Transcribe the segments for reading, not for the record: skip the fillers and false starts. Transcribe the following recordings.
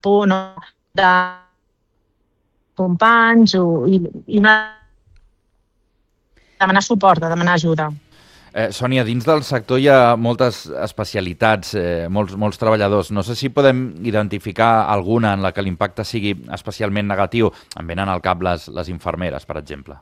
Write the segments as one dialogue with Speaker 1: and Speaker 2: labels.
Speaker 1: por, no, de companys i demanar suport, de demanar ajuda.
Speaker 2: Sònia, dins del sector hi ha moltes especialitats, molts treballadors. No sé si podem identificar alguna en la que l'impacte sigui especialment negatiu. Em venen al cap les infermeres, per exemple.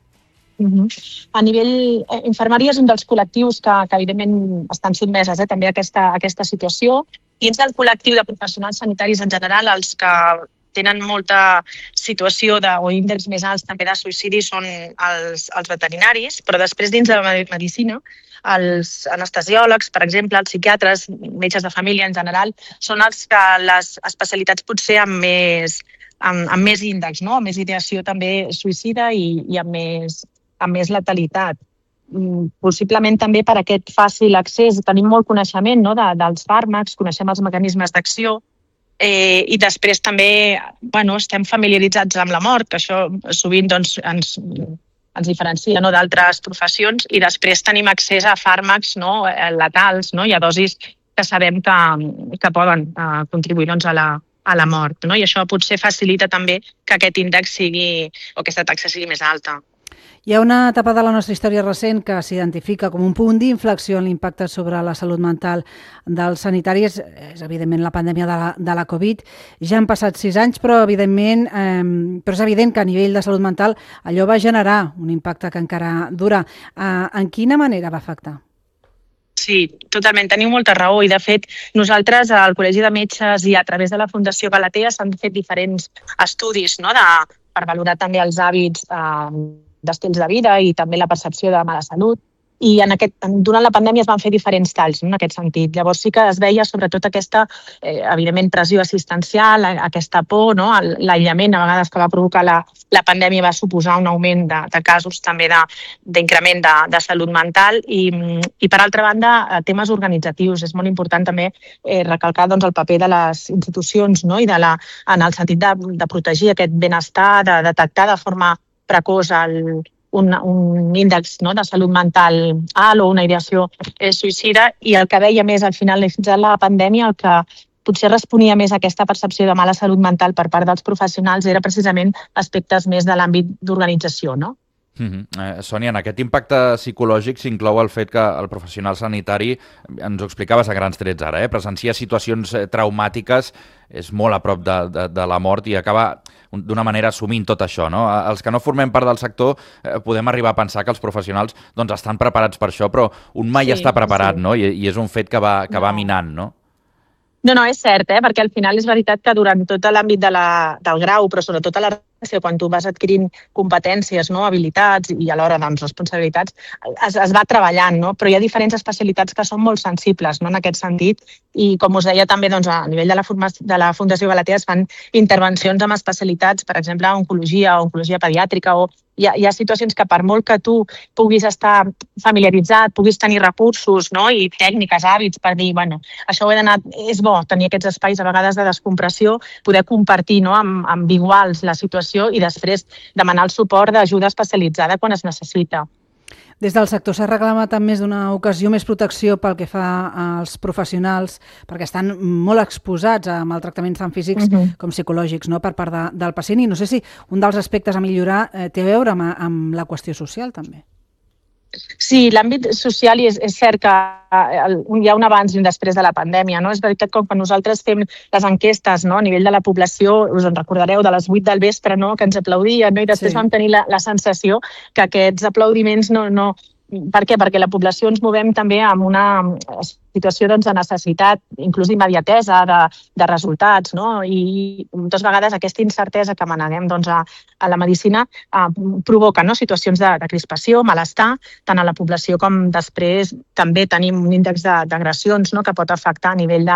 Speaker 1: A nivell, infermeria és un dels col·lectius que evidentment estan sotmeses també a aquesta situació. Dins del col·lectiu de professionals sanitaris en general, els que tenen molta situació o índexs més alts també de suïcidi són els veterinaris, però després dins de la medicina els anestesiòlegs, per exemple, els psiquiatres, metges de família en general, són els que les especialitats potser amb més índex, no? Amb més ideació també suïcida i amb més letalitat. Possiblement també per aquest fàcil accés. Tenim molt coneixement, no? dels fàrmacs, coneixem els mecanismes d'acció, i després també estem familiaritzats amb la mort, que això sovint ens diferencia d'altres professions, i després tenim accés a fàrmacs letals i a dosis que sabem que poden contribuir a la mort. I això potser facilita també que aquest índex sigui, o aquesta taxa sigui més alta.
Speaker 3: Hi ha una etapa de la nostra història recent que s'identifica com un punt d'inflexió en l'impacte sobre la salut mental dels sanitaris. És evidentment la pandèmia de la Covid. Ja han passat 6 anys, però és evident que a nivell de salut mental allò va generar un impacte que encara dura. En quina manera va afectar?
Speaker 1: Sí, totalment. Teniu molta raó i, de fet, nosaltres al Col·legi de Metges i a través de la Fundació Galatea s'han fet diferents estudis per valorar també els hàbits d'estils de vida i també la percepció de mala salut. I durant la pandèmia es van fer diferents talls en aquest sentit. Llavors sí que es veia sobretot aquesta, evidentment, pressió assistencial, aquesta por, l'aïllament a vegades que va provocar la pandèmia va suposar un augment de casos també d'increment de salut mental i per altra banda, temes organitzatius. És molt important també recalcar el paper de les institucions i en el sentit de protegir aquest benestar, de detectar de forma precoç un índex de salut mental alt o una ideació suïcida, i el que veia més al final de la pandèmia, el que potser responia més a aquesta percepció de mala salut mental per part dels professionals era precisament aspectes més de l'àmbit d'organització, no?
Speaker 2: Sònia, en aquest impacte psicològic s'inclou el fet que el professional sanitari, ens ho explicaves a grans trets ara, presencia situacions traumàtiques, és molt a prop de la mort i acaba d'una manera assumint tot això, no? Els que no formem part del sector podem arribar a pensar que els professionals estan preparats per això, però un mai està preparat, no? I és un fet que va minant, no?
Speaker 1: No, és cert, perquè al final és veritat que durant tot l'àmbit del grau, però sobretot a la quan tu vas adquirint competències, habilitats i alhora responsabilitats, es va treballant, però hi ha diferents especialitats que són molt sensibles en aquest sentit i, com us deia també, a nivell de la Fundació Galatea es fan intervencions amb especialitats, per exemple, oncologia pediàtrica, o hi ha situacions que per molt que tu puguis estar familiaritzat, puguis tenir recursos i tècniques, hàbits per dir, això és bo tenir aquests espais a vegades de descompressió, poder compartir amb iguals la situació i després demanar el suport d'ajuda especialitzada quan es necessita.
Speaker 3: Des del sector s'ha reclamat en més d'una ocasió més protecció pel que fa als professionals, perquè estan molt exposats a maltractaments tant físics com psicològics per part del pacient, i no sé si un dels aspectes a millorar té a veure amb la qüestió social també.
Speaker 1: Sí, l'àmbit social, i és cert que hi ha un abans i un després de la pandèmia. És veritat que quan nosaltres fem les enquestes a nivell de la població, us en recordareu de les 8 del vespre, que ens aplaudien, i després vam tenir la sensació que aquests aplaudiments no. Per què? Perquè la població ens movem també amb una situació de necessitat, inclús d'immediatesa, de resultats, i moltes vegades aquesta incertesa que maneguem a la medicina provoca situacions de crispació, malestar, tant a la població com després també tenim un índex d'agressions que pot afectar a nivell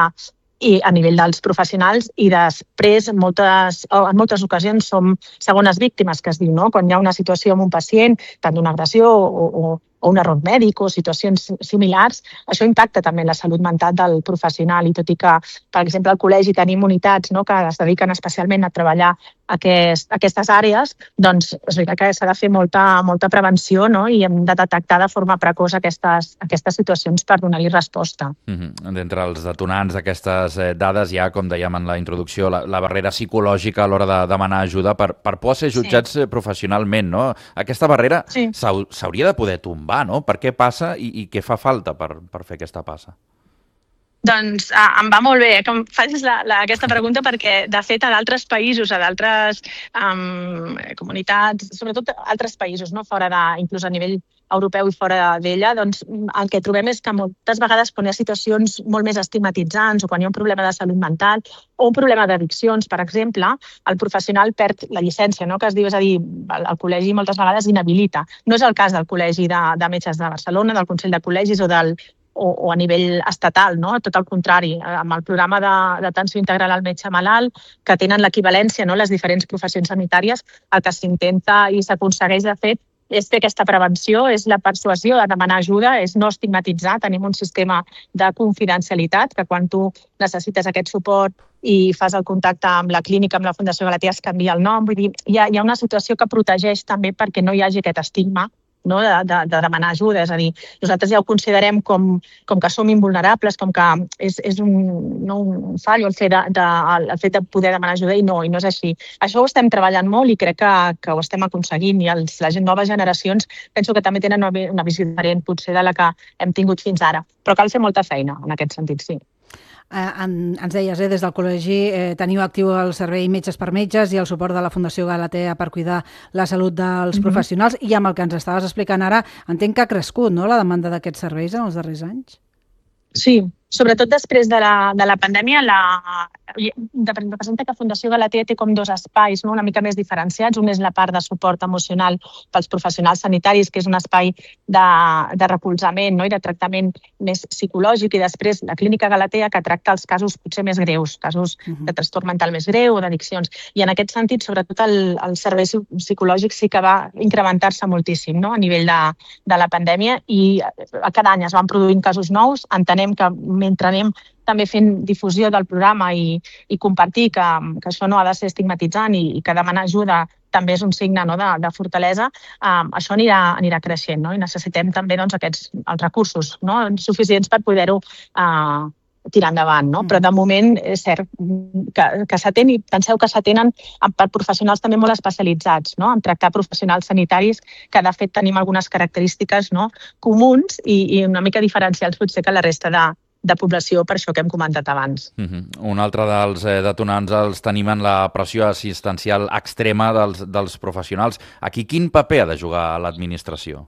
Speaker 1: dels professionals, i després en moltes ocasions som segones víctimes, que es diu, quan hi ha una situació amb un pacient, tant d'una agressió o un error mèdic o situacions similars, això impacta també la salut mental del professional, i tot i que, per exemple, al col·legi tenim unitats que es dediquen especialment a treballar aquestes àrees, doncs és veritat que s'ha de fer molta prevenció, no? I hem de detectar de forma precoç aquestes situacions per donar-hi resposta.
Speaker 2: D'entre els detonants d'aquestes dades hi ha, com dèiem en la introducció, la barrera psicològica a l'hora de demanar ajuda per por a ser jutjats professionalment, no? Aquesta barrera s'hauria de poder tombar, no? Per què passa i què fa falta per fer aquesta passa?
Speaker 1: Doncs em va molt bé que em facis aquesta pregunta perquè, de fet, a d'altres països, a d'altres comunitats, sobretot altres països, no? Inclús a nivell europeu i fora d'ella, doncs el que trobem és que moltes vegades quan hi ha situacions molt més estigmatitzants o quan hi ha un problema de salut mental o un problema d'addiccions, per exemple, el professional perd la llicència, no? Que es diu, és a dir, el col·legi moltes vegades inhabilita. No és el cas del Col·legi de Metges de Barcelona, del Consell de Col·legis o a nivell estatal, no? Tot el contrari, amb el programa d'atenció integral al metge malalt, que tenen l'equivalència, no? Les diferents professions sanitàries, el que s'intenta i s'aconsegueix, de fet, és fer aquesta prevenció, és la persuasió de demanar ajuda, és no estigmatitzar. Tenim un sistema de confidencialitat que quan tu necessites aquest suport i fas el contacte amb la clínica, amb la Fundació Galatea, es canvia el nom. Vull dir, hi ha una situació que protegeix també perquè no hi hagi aquest estigma, no? de demanar ajuda. És a dir, nosaltres ja ho considerem com que som invulnerables, com que és un fallo el fet de poder demanar ajuda i no és així. Això ho estem treballant molt i crec que ho estem aconseguint, i les noves generacions penso que també tenen una visió diferent potser de la que hem tingut fins ara, però cal fer molta feina en aquest sentit, sí.
Speaker 3: Ens deies, des del col·legi teniu actiu el servei Metges per Metges i el suport de la Fundació Galatea per cuidar la salut dels professionals, i amb el que ens estaves explicant ara entenc que ha crescut, no?, la demanda d'aquests serveis en els darrers anys?
Speaker 1: Sí, sobretot després de la pandèmia, representa que Fundació Galatea té com dos espais, no? Una mica més diferenciats. Un és la part de suport emocional pels professionals sanitaris, que és un espai de recolzament, no? I de tractament més psicològic, i després la Clínica Galatea, que tracta els casos potser més greus, casos de trastorn mental més greu o d'addiccions. I en aquest sentit, sobretot el servei psicològic sí que va incrementar-se moltíssim, no? A nivell de la pandèmia, i cada any es van produint casos nous. Entenem que mentre anem també fent difusió del programa i compartir que això no ha de ser estigmatitzant i que demanar ajuda també és un signe, no?, de fortalesa, això anirà creixent, no? I necessitem també els recursos, no?, suficients per poder-ho tirar endavant, no? Però de moment és cert que s'atén, i penseu que s'atenen per professionals també molt especialitzats, no?, en tractar professionals sanitaris que de fet tenim algunes característiques, no?, comuns i una mica diferencials potser que la resta de població, per això que hem comentat abans.
Speaker 2: Un altre dels detonants els tenim en la pressió assistencial extrema dels professionals. Aquí quin paper ha de jugar l'administració?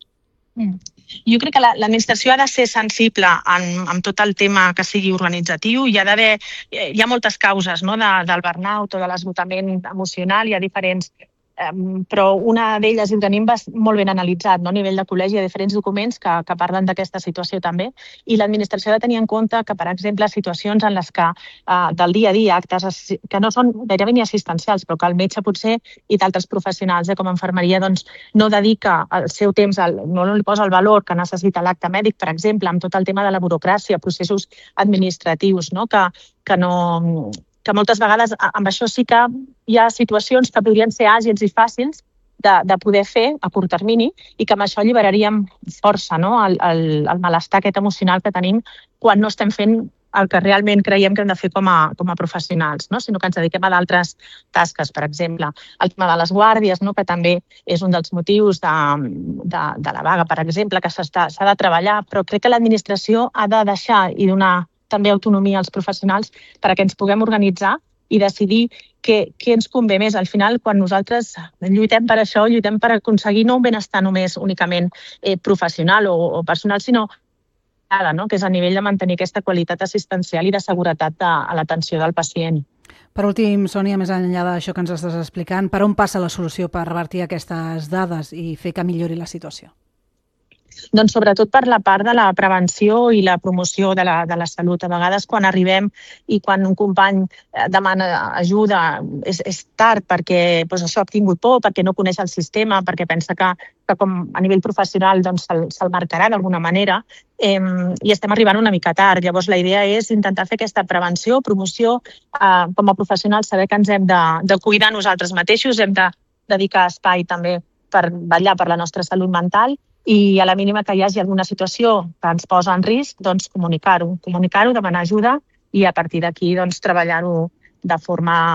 Speaker 1: Jo crec que l'administració ha de ser sensible amb tot el tema que sigui organitzatiu. Hi ha moltes causes, no?, del burnout o de l'esgotament emocional, hi ha diferents, però una d'elles, i ho tenim molt ben analitzat, no?, a nivell de col·legi, hi ha diferents documents que parlen d'aquesta situació també, i l'administració ha de tenir en compte que, per exemple, situacions en les que del dia a dia, actes que no són gairebé ni assistencials, però que el metge potser i d'altres professionals, com a infermeria, doncs no dedica el seu temps, no li posa el valor que necessita l'acte mèdic, per exemple, amb tot el tema de la burocràcia, processos administratius, no?, que moltes vegades amb això sí que hi ha situacions que podrien ser àgils i fàcils de poder fer a curt termini, i que amb això alliberaríem força, no?, el malestar aquest emocional que tenim quan no estem fent el que realment creiem que hem de fer com a professionals, no?, sinó que ens dediquem a d'altres tasques. Per exemple, el tema de les guàrdies, no?, que també és un dels motius de la vaga, per exemple, que s'ha de treballar, però crec que l'administració ha de deixar i donar també autonomia als professionals perquè ens puguem organitzar i decidir què ens convé més. Al final, quan nosaltres lluitem per això, lluitem per aconseguir no un benestar només únicament professional o personal, sinó que és a nivell de mantenir aquesta qualitat assistencial i de seguretat a l'atenció del pacient.
Speaker 3: Per últim, Sònia, més enllà d'això que ens estàs explicant, per on passa la solució per revertir aquestes dades i fer que millori la situació?
Speaker 1: Doncs sobretot per la part de la prevenció i la promoció de la salut. A vegades quan arribem i quan un company demana ajuda és tard perquè això, ha tingut por, perquè no coneix el sistema, perquè pensa que com a nivell professional se'l marcarà d'alguna manera, i estem arribant una mica tard. Llavors la idea és intentar fer aquesta prevenció, promoció, com a professionals saber que ens hem de cuidar nosaltres mateixos, hem de dedicar espai també per vetllar per la nostra salut mental i a la mínima que hi hagi alguna situació que ens posa en risc, doncs comunicar-ho, demanar ajuda i a partir d'aquí treballar-ho de forma